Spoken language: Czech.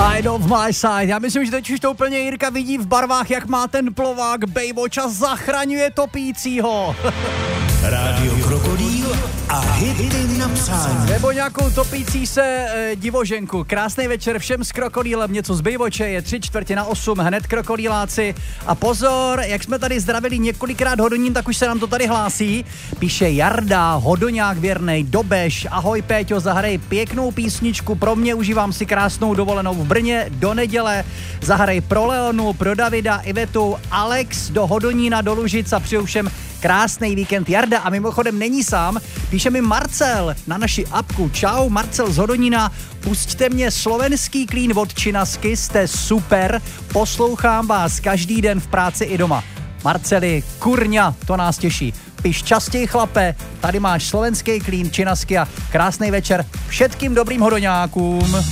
Side of my side. Já myslím, že teď už to úplně Jirka vidí v barvách, jak má ten plovák Baywatch a zachraňuje topícího. Rádio Krokodýl a hity na přání. Nebo nějakou topící se divoženku. Krásný večer všem s Krokodýlem, něco z Baywatche, je 7:45, hned krokodýláci. A pozor, jak jsme tady zdravili několikrát Hodonín, tak už se nám to tady hlásí. Píše Jarda, Hodoňák věrnej, Dobeš, ahoj Péťo, zahraj pěknou písničku, pro mě užívám si krásnou dovolenou v Brně do neděle, zahraj pro Leonu, pro Davida, Ivetu, Alex do Hodonína, do Lužic a přeju všem krásný víkend. Jarda, a mimochodem není sám, píše mi Marcel na naši apku. Čau, Marcel z Hodonína, pusťte mě slovenský klín od Činasky, jste super, poslouchám vás každý den v práci i doma. Marceli, kurňa, to nás těší. Piš častěji, chlape, tady máš slovenský klín Činasky a krásný večer všetkým dobrým hodoňákům.